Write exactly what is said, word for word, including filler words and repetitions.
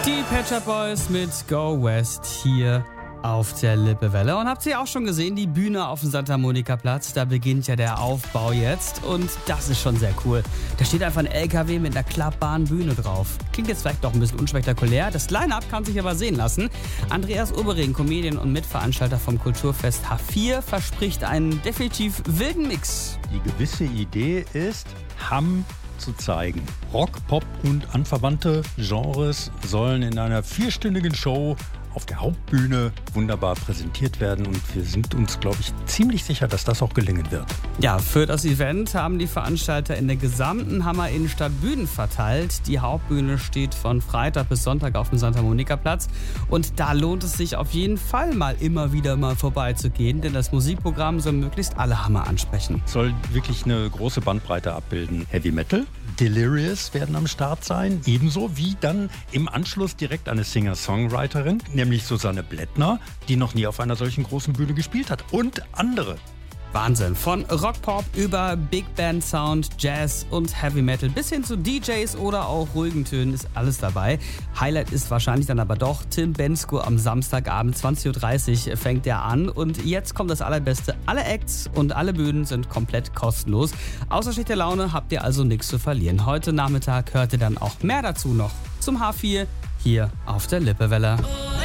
Die Pet Shop Boys mit Go West hier auf der Lippewelle. Und habt ihr auch schon gesehen, die Bühne auf dem Santa Monica Platz, da beginnt ja der Aufbau jetzt und das ist schon sehr cool. Da steht einfach ein L K W mit einer klappbaren Bühne drauf. Klingt jetzt vielleicht doch ein bisschen unspektakulär, das Line-Up kann sich aber sehen lassen. Andreas Oberring, Comedian und Mitveranstalter vom Kulturfest H vier, verspricht einen definitiv wilden Mix. Die gewisse Idee ist, Hamm zu zeigen. Rock, Pop und anverwandte Genres sollen in einer vierstündigen Show auf der Hauptbühne wunderbar präsentiert werden und wir sind uns, glaube ich, ziemlich sicher, dass das auch gelingen wird. Ja, für das Event haben die Veranstalter in der gesamten Hammer Innenstadt Bühnen verteilt. Die Hauptbühne steht von Freitag bis Sonntag auf dem Santa Monica Platz und da lohnt es sich auf jeden Fall mal immer wieder mal vorbeizugehen, denn das Musikprogramm soll möglichst alle Hammer ansprechen. Soll wirklich eine große Bandbreite abbilden. Heavy Metal, Delirious werden am Start sein, ebenso wie dann im Anschluss direkt eine Singer-Songwriterin, nämlich Susanne Blättner, die noch nie auf einer solchen großen Bühne gespielt hat und andere. Wahnsinn. Von Rockpop über Big Band Sound, Jazz und Heavy Metal bis hin zu D Js oder auch ruhigen Tönen ist alles dabei. Highlight ist wahrscheinlich dann aber doch Tim Bendzko am Samstagabend zwanzig Uhr dreißig fängt er an und jetzt kommt das Allerbeste. Alle Acts und alle Bühnen sind komplett kostenlos. Außer schlechter Laune habt ihr also nichts zu verlieren. Heute Nachmittag hört ihr dann auch mehr dazu noch zum H vier hier auf der Lippewelle.